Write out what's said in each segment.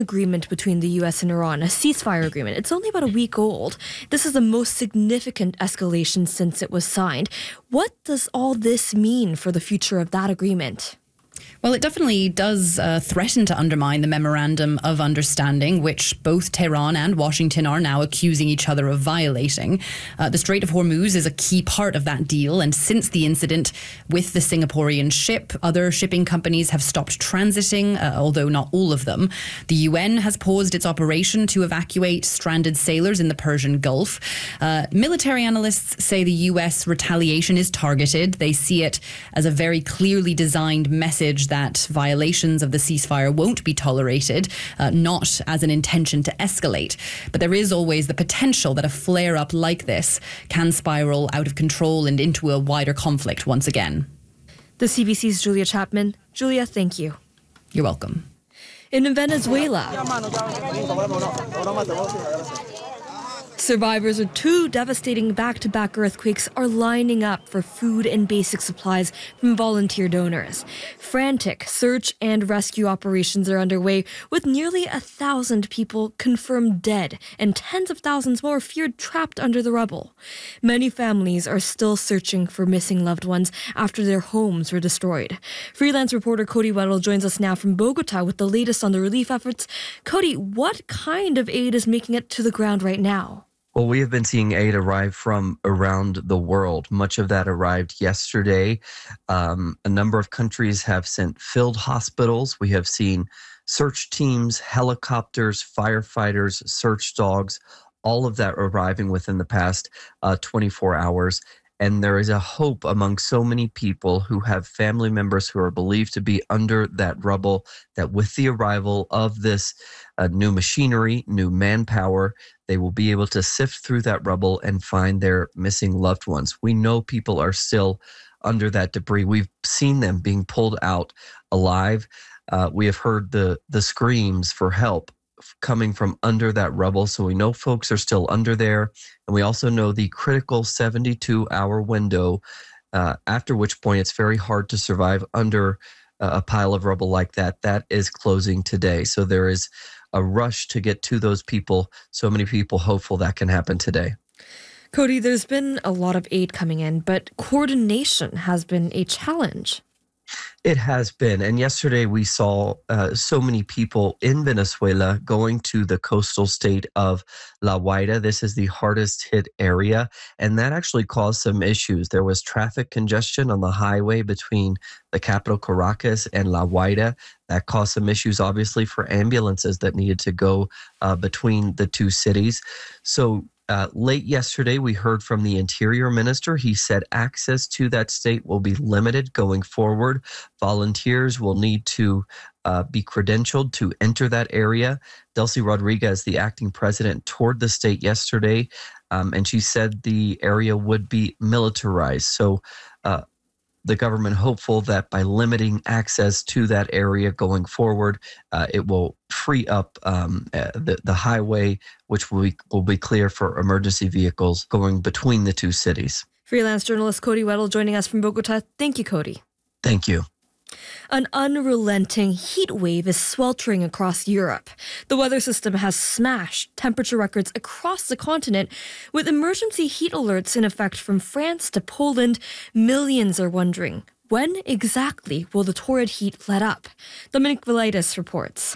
agreement between the U.S. and Iran, a ceasefire agreement. It's only about a week old. This is the most significant escalation since it was signed. What does all this mean for the future of that agreement? Well, it definitely does threaten to undermine the Memorandum of Understanding, which both Tehran and Washington are now accusing each other of violating. The Strait of Hormuz is a key part of that deal, and since the incident with the Singaporean ship, other shipping companies have stopped transiting, although not all of them. The UN has paused its operation to evacuate stranded sailors in the Persian Gulf. Military analysts say the US retaliation is targeted. They see it as a very clearly designed message that violations of the ceasefire won't be tolerated, not as an intention to escalate. But there is always the potential that a flare-up like this can spiral out of control and into a wider conflict once again. The CBC's Julia Chapman. Julia, thank you. You're welcome. In Venezuela, survivors of two devastating back-to-back earthquakes are lining up for food and basic supplies from volunteer donors. Frantic search and rescue operations are underway, with nearly 1,000 people confirmed dead and tens of thousands more feared trapped under the rubble. Many families are still searching for missing loved ones after their homes were destroyed. Freelance reporter Cody Weddle joins us now from Bogota with the latest on the relief efforts. Cody, what kind of aid is making it to the ground right now? Well, we have been seeing aid arrive from around the world. Much of that arrived yesterday. A number of countries have sent field hospitals. We have seen search teams, helicopters, firefighters, search dogs, all of that arriving within the past 24 hours. And there is a hope among so many people who have family members who are believed to be under that rubble that with the arrival of this new machinery, new manpower, they will be able to sift through that rubble and find their missing loved ones. We know people are still under that debris. We've seen them being pulled out alive. We have heard the screams for help coming from under that rubble. So we know folks are still under there. And we also know the critical 72-hour window, after which point it's very hard to survive under a pile of rubble like that. That is closing today. So there is a rush to get to those people. So many people hopeful that can happen today. Cody, there's been a lot of aid coming in, but coordination has been a challenge. It has been. And yesterday we saw so many people in Venezuela going to the coastal state of La Guaira. This is the hardest hit area. And that actually caused some issues. There was traffic congestion on the highway between the capital Caracas and La Guaira. That caused some issues, obviously, for ambulances that needed to go between the two cities. So late yesterday, we heard from the Interior Minister. He said access to that state will be limited going forward. Volunteers will need to be credentialed to enter that area. Delcy Rodriguez, the acting president, toured the state yesterday, and she said the area would be militarized. So the government hopeful that by limiting access to that area going forward, it will free up the highway, which will be clear for emergency vehicles going between the two cities. Freelance journalist Cody Weddle joining us from Bogota. Thank you, Cody. Thank you. An unrelenting heat wave is sweltering across Europe. The weather system has smashed temperature records across the continent, with emergency heat alerts in effect from France to Poland. Millions are wondering, when exactly will the torrid heat let up? Dominic Velitis reports.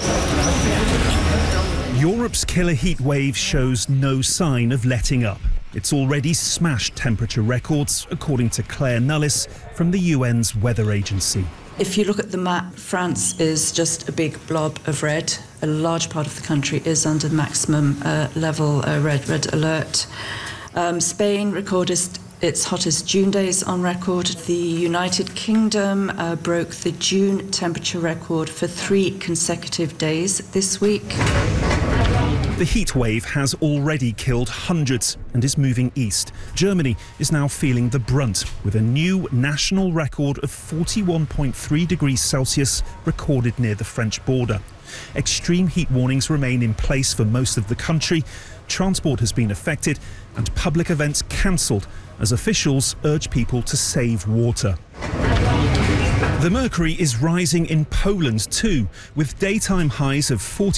Europe's killer heat wave shows no sign of letting up. It's already smashed temperature records, according to Claire Nullis from the UN's weather agency. If you look at the map, France is just a big blob of red. A large part of the country is under maximum level red alert. Spain recorded its hottest June days on record. The United Kingdom broke the June temperature record for 3 consecutive days this week. The heat wave has already killed hundreds and is moving east. Germany is now feeling the brunt, with a new national record of 41.3 degrees Celsius recorded near the French border. Extreme heat warnings remain in place for most of the country. Transport has been affected and public events cancelled as officials urge people to save water. The mercury is rising in Poland too, with daytime highs of 40